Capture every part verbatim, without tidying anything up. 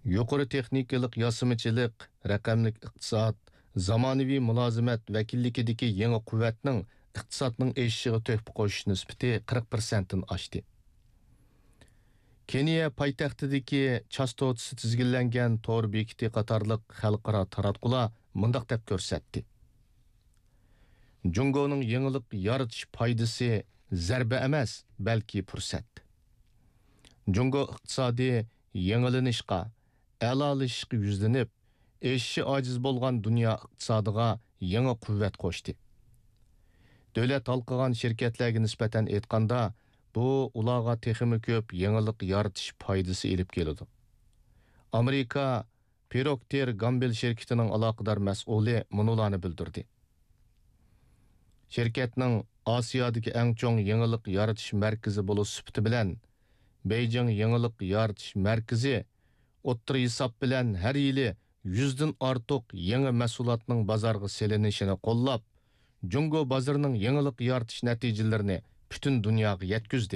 yuqori texnikalik yosimchilik, raqamlik iqtisod, zamonaviy mulozimat vakilligidagi yangi quvvatning iqtisodning eshishiga to'hfa qo'shish nisbati qirq persentdan oshdi. Keniya poytaxtidagi chastotasi tizginlangan to'r bekiti qatorliq xalqaro taratqular mundaq deb ko'rsatdi. Jungoning yangilik yaratish foydasi zarba emas, balki fursat. Jungo iqtisodi yangilanishga, a'lolashishga yuzlanib, eshishi ojiz bo'lgan dunyo iqtisodiga yangi quvvat qo'shdi. Davlat halqagan shirkatlarga nisbatan aytganda, bu ularga texmi ko'p yangilik yaratish foydasi elib keladi. Amerika Procter Gamble shirkatining aloqador mas'uli munolarni bildirdi. Şirketning Osiyodagi eng cho'ng yangilik yaratish markazi bo'lish sifati bilan Beijing yangilik yaratish markazi o'ttir hisob bilan har yili yuzdan ortiq yangi mahsulotning bozorga selinishini qo'llab, Jungo bozorining yangilik yaratish natijalarini butun dunyoga yetkazdi.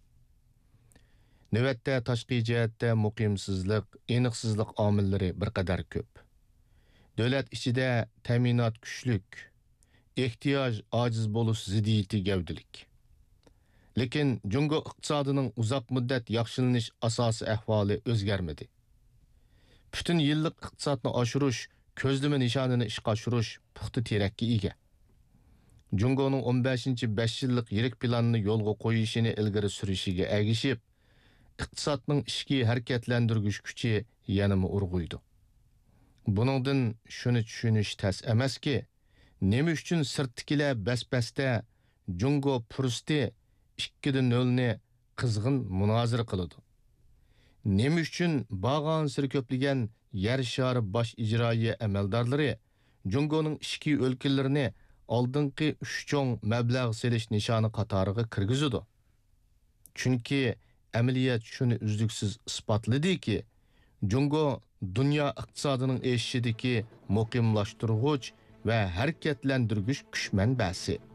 Navbatda tashqi jihatda muqimsizlik, aniqsizlik omillari bir qadar ko'p. Davlat ichida ta'minot kuchlik, ehtiyoj ojiz bo'lish ziddiyati gavdilik. Lekin Jungo iqtisodining uzoq muddat yaxshilanish asosi ahvoli o'zgarmadi. Butun yillik iqtisodni oshirish, ko'zlama nishonini ishga oshirish puxta terakka ega. Jungoning o'n beshinchi besh yillik yirik planini yo'lga qo'yishini ilgari surishiga ergishib, iqtisodning ishki harakatlantirgich kuchi yanama urg'uydi. Buningdan shuni tushunish tas emaski, nima uchun sirtdagilar bas-basda Jungo fursati ikki nol ni qizg'in munozara qiladi. Nima uchun bag'on sir ko'pligan yer shari bosh ijroiya amaldorlari Jungoning ishki o'lkallarini oldingi uch cho'ng mablag' selish nishoni qatoriga kirgizadi. Chunki amaliyot shuni uzluksiz isbotladiki, Jungo dunyo iqtisodining eshishidagi muqimlashtirg'ich va harakatlantirgich kuch manbasi.